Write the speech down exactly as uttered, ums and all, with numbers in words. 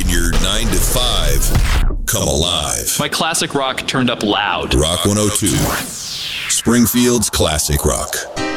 your nine to five come alive. My classic rock turned up loud. Rock one oh two. Springfield's classic rock.